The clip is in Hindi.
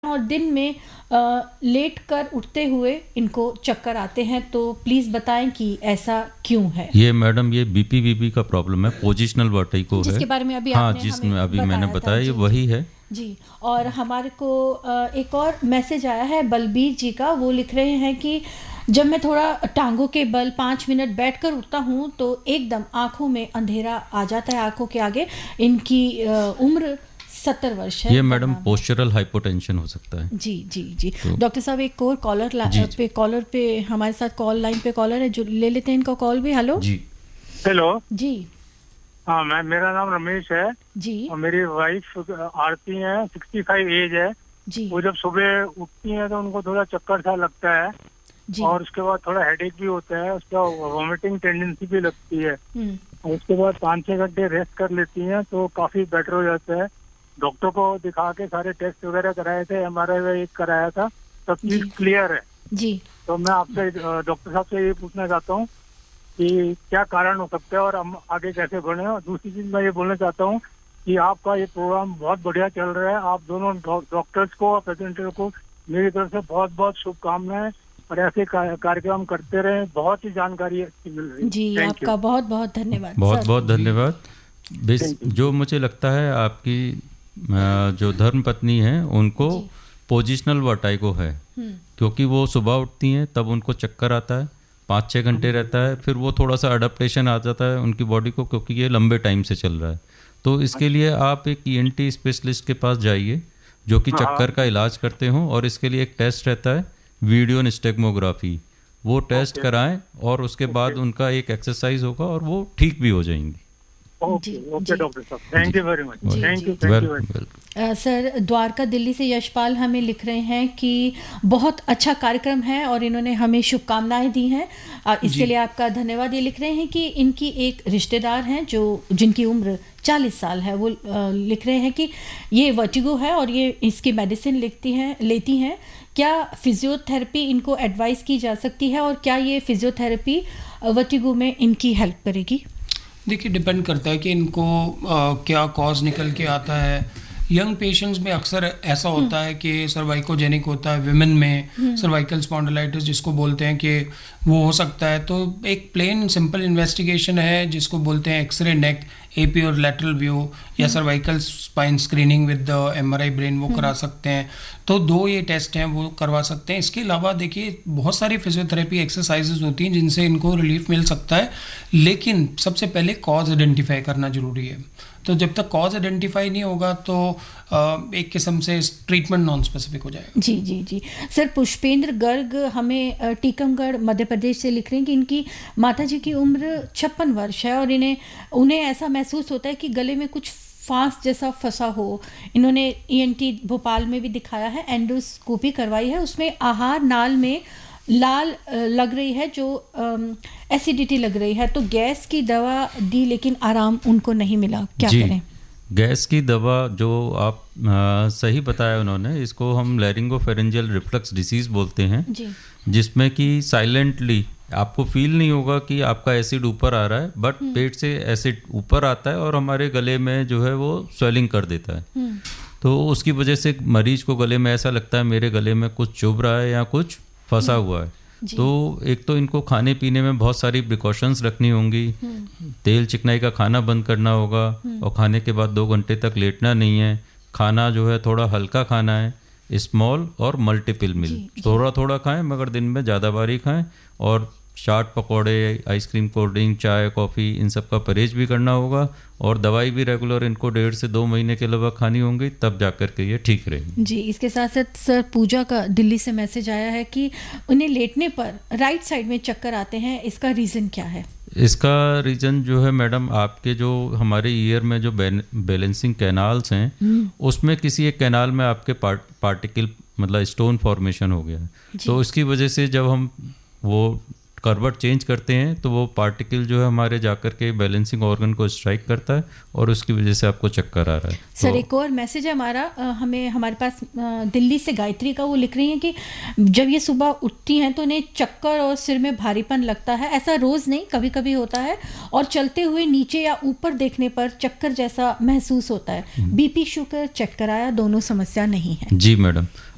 और दिन में लेट कर उठते हुए इनको चक्कर आते हैं, तो प्लीज़ बताएं कि ऐसा क्यों है। ये मैडम ये बीपी का प्रॉब्लम है, पोजिशनल वर्टिगो है। जिसके बारे में अभी हाँ, आपने जिसमें हमें अभी मैंने बताया था। बताया ये जी वही जी है। जी। और हमारे को एक और मैसेज आया है बलबीर जी का। वो लिख रहे हैं कि जब मैं थोड़ा टांगों के बल 5 मिनट बैठकर उठता हूँ तो एकदम आंखों में अंधेरा आ जाता है, आंखों के आगे। इनकी उम्र 70 वर्ष है। ये क्या मैडम नाम है? पोस्चरल हाइपोटेंशन हो सकता है। जी जी जी। तो डॉक्टर साहब, एक और जी जी कॉलर पे हमारे साथ कॉल लाइन पे कॉलर है, जो ले लेते हैं इनका कॉल भी। हेलो जी। हेलो। जी हाँ, मेरा नाम रमेश है जी और मेरी वाइफ आरती है, 65 एज है। जी वो जब सुबह उठती हैं तो उनको थोड़ा चक्कर सा लगता है जी। और उसके बाद थोड़ा हेडेक भी होता है, उसका वॉमिटिंग टेंडेंसी भी लगती है। हम्म। और उसके बाद 5-6 घंटे रेस्ट कर लेती हैं तो काफी बेटर हो जाता है। डॉक्टर को दिखा के सारे टेस्ट वगैरह कराए थे, MRI एक कराया था, सब जी चीज क्लियर है। जी। तो मैं आपसे डॉक्टर साहब से ये पूछना चाहता हूँ कि क्या कारण हो सकता है और हम आगे कैसे बढ़े। और दूसरी चीज मैं ये बोलना चाहता हूँ कि आपका ये प्रोग्राम बहुत बढ़िया चल रहा है। आप दोनों डॉक्टर्स को और प्रेजेंटर को मेरी तरफ से बहुत बहुत शुभकामनाएं, और ऐसे कार्यक्रम करते रहे। बहुत ही जानकारी अच्छी मिल रही है। जी, थैंक यू। आपका बहुत बहुत धन्यवाद बहुत सर। बहुत धन्यवाद। Thank you. जो मुझे लगता है आपकी जो धर्म पत्नी है उनको जी। पोजिशनल वर्टाइगो है, हम्म। क्योंकि वो सुबह उठती हैं तब उनको चक्कर आता है, 5-6 घंटे रहता है, फिर वो थोड़ा सा अडप्टेशन आ जाता है उनकी बॉडी को, क्योंकि ये लंबे टाइम से चल रहा है। तो इसके लिए आप एक ENT स्पेशलिस्ट के पास जाइए जो कि हाँ। चक्कर का इलाज करते हों, और इसके लिए एक टेस्ट रहता है वीडियो निस्टेगमोग्राफी, वो टेस्ट ओके कराएं और उसके बाद ओके उनका एक एक्सरसाइज होगा और वो ठीक भी हो जाएंगी। ओके जी ओके जी डॉक्टर साहब, thank ji you very much. Ji thank ji. You, thank you very welcome much. Welcome. Sir, Dwarka Delhi से यशपाल हमें लिख रहे हैं कि बहुत अच्छा कार्यक्रम है और इन्होंने हमें शुभकामनाएं दी हैं। इसके जी लिए आपका धन्यवाद। ये लिख रहे हैं कि इनकी एक रिश्तेदार हैं जो जिनकी उम्र 40 साल है। वो लिख रहे हैं कि ये वर्टिगो है और ये इसकी मेडिसिन लेती हैं। क्या फिजियोथेरेपी इनको एडवाइस की जा सकती है और क्या ये फिजियोथेरेपी वर्टिगो में इनकी हेल्प करेगी? देखिए, डिपेंड करता है कि इनको क्या कॉज निकल के आता है। यंग पेशेंट्स में अक्सर ऐसा होता है कि सर्वाइकोजेनिक होता है, विमेन में सर्वाइकल स्पॉन्डिलाइटिस जिसको बोलते हैं कि वो हो सकता है। तो एक प्लेन सिंपल इन्वेस्टिगेशन है जिसको बोलते हैं एक्सरे नेक, AP और लेटरल व्यू, या cervical spine screening with the MRI brain, वो करा सकते हैं। तो 2 ये टेस्ट हैं, वो करवा सकते हैं। इसके अलावा देखिए, बहुत सारी फिजियोथेरेपी एक्सरसाइजेज होती हैं जिनसे इनको रिलीफ मिल सकता है, लेकिन सबसे पहले कॉज आइडेंटिफाई करना जरूरी है। तो जब तक कॉज आइडेंटिफाई नहीं होगा तो एक किस्म से ट्रीटमेंट नॉन स्पेसिफिक हो जाएगा। जी जी जी। सर, पुष्पेंद्र गर्ग हमें टीकमगढ़ मध्य प्रदेश से लिख रहे हैं कि इनकी माता जी की उम्र 56 वर्ष है और उन्हें ऐसा महसूस होता है कि गले में कुछ फांस जैसा फंसा हो। इन्होंने ENT भोपाल में भी दिखाया है, एंडोस्कोपी करवाई है, उसमें आहार नाल में लाल लग रही है, जो एसिडिटी लग रही है। तो गैस की दवा दी लेकिन आराम उनको नहीं मिला। क्या जी, करें? गैस की दवा जो आप सही बताया उन्होंने, इसको हम लैरिंगोफेरेंजियल रिफ्लक्स डिसीज बोलते हैं, जी जिसमें कि साइलेंटली आपको फील नहीं होगा कि आपका एसिड ऊपर आ रहा है, बट पेट से एसिड ऊपर आता है और हमारे गले में जो है वो स्वेलिंग कर देता है। तो उसकी वजह से मरीज को गले में ऐसा लगता है मेरे गले में कुछ चुभ रहा है या कुछ फंसा हुआ है। जी। तो एक तो इनको खाने पीने में बहुत सारी प्रिकॉशंस रखनी होंगी। तेल चिकनाई का खाना बंद करना होगा और खाने के बाद 2 घंटे तक लेटना नहीं है। खाना जो है थोड़ा हल्का खाना है, स्मॉल और मल्टीपल मील, थोड़ा थोड़ा खाएं मगर दिन में ज़्यादा बार ही खाएं। और चाट पकौड़े, आइसक्रीम, कोल्ड ड्रिंक, चाय, कॉफ़ी, इन सब का परहेज भी करना होगा। और दवाई भी रेगुलर इनको 1.5 से 2 महीने के लगभग खानी होंगी, तब जाकर के ये ठीक रहेगी। जी। इसके साथ साथ सर, पूजा का दिल्ली से मैसेज आया है कि उन्हें लेटने पर राइट साइड में चक्कर आते हैं। इसका रीज़न क्या है? इसका रीज़न जो है मैडम, आपके जो हमारे ईयर में जो बैलेंसिंग कैनाल्स हैं, उसमें किसी एक कैनाल में आपके पार्टिकल मतलब स्टोन फॉर्मेशन हो गया है। तो इसकी वजह से जब हम वो करवट चेंज करते हैं तो वो पार्टिकल जो है हमारे जाकर के बैलेंसिंग ऑर्गन को स्ट्राइक करता है और उसकी वजह से आपको चक्कर आ रहा है। सर, तो एक और मैसेज है हमारे पास दिल्ली से गायत्री का। वो लिख रही हैं कि जब ये सुबह उठती हैं तो उन्हें चक्कर और सिर में भारीपन लगता है। ऐसा रोज़ नहीं, कभी कभी होता है, और चलते हुए नीचे या ऊपर देखने पर चक्कर जैसा महसूस होता है। BP शुगर चेक कराया, दोनों समस्या नहीं है। जी मैडम,